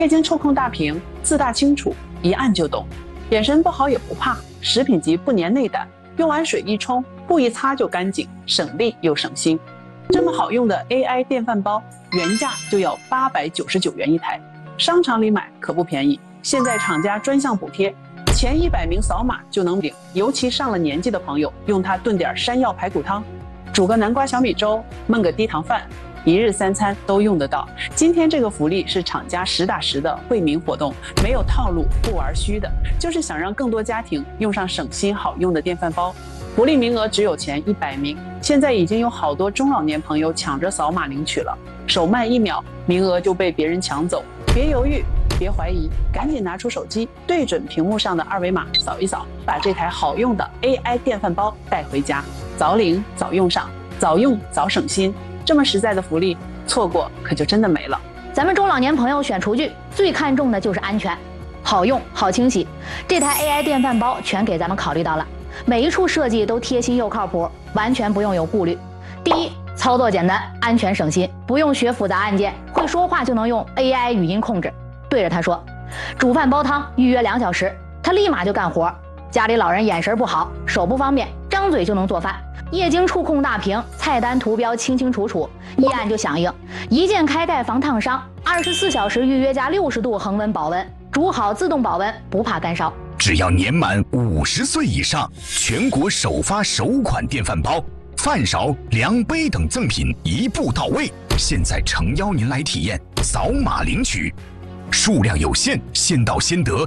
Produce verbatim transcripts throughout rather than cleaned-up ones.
液晶触控大屏，字大清楚，一按就懂。眼神不好也不怕，食品级不粘内胆，用完水一冲，布一擦就干净，省力又省心。这么好用的 A I 电饭煲，原价就要八百九十九元一台，商场里买可不便宜。现在厂家专项补贴，前一百名扫码就能领。尤其上了年纪的朋友，用它炖点山药排骨汤，煮个南瓜小米粥，焖个低糖饭。一日三餐都用得到。今天这个福利是厂家实打实的惠民活动，没有套路，不玩虚的，就是想让更多家庭用上省心好用的电饭煲。福利名额只有前一百名，现在已经有好多中老年朋友抢着扫码领取了，手慢一秒，名额就被别人抢走。别犹豫，别怀疑，赶紧拿出手机，对准屏幕上的二维码扫一扫，把这台好用的 A I 电饭煲带回家，早领早用上，早用早省心。这么实在的福利，错过可就真的没了。 咱们中老年朋友选厨具最看重的就是安全，好用好清洗。这台 A I 电饭煲全给咱们考虑到了，每一处设计都贴心又靠谱，完全不用有顾虑。第一，操作简单，安全省心，不用学复杂按键，会说话就能用 A I 语音控制，对着它说煮饭煲汤，预约两小时，它立马就干活。家里老人眼神不好，手不方便，张嘴就能做饭。液晶触控大屏，菜单图标清清楚楚，一按就响应，一键开盖防烫伤，二十四小时预约加六十度恒温保温，煮好自动保温，不怕干烧。 只要年满五十岁以上，全国首发首款电饭煲，饭勺、量杯等赠品一步到位。现在诚邀您来体验，扫码领取，数量有限，先到先得。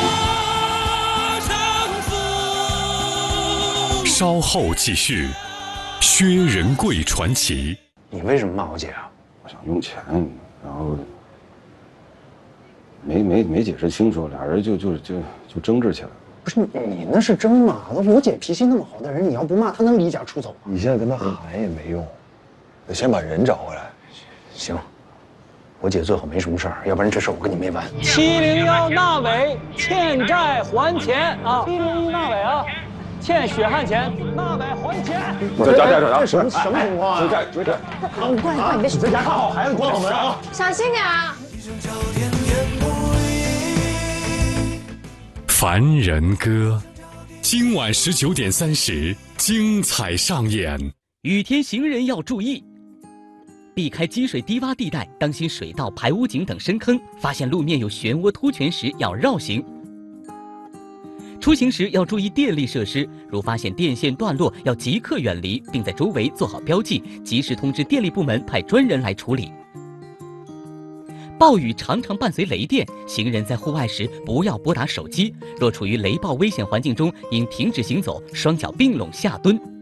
稍后继续，薛仁贵传奇。 你为什么骂我姐啊？ 我想用钱，然后没没没解释清楚，俩人就就就就争执起来了。 不是你那是争嘛？我姐脾气那么好的人，你要不骂她能离家出走吗？ 你现在跟她喊也没用，得先把人找回来。 行，我姐最好没什么事儿，要不然这事我跟你没完。 七零幺纳伟欠债还钱啊！七零一纳伟啊！欠血汗钱，纳伟还钱。 这家家长， 这什么什么情况啊？ 追债追债！ 快快，你别你在家看好孩子，关好门啊！ 小心点啊！ 凡人歌，今晚十九点三十，精彩上演。 雨天行人要注意，避开积水低洼地带，当心水道、排污井等深坑。发现路面有漩涡凸泉时，要绕行。出行时要注意电力设施，如发现电线断落，要即刻远离，并在周围做好标记，及时通知电力部门派专人来处理。暴雨常常伴随雷电，行人在户外时不要拨打手机。若处于雷暴危险环境中，应停止行走，双脚并拢下蹲。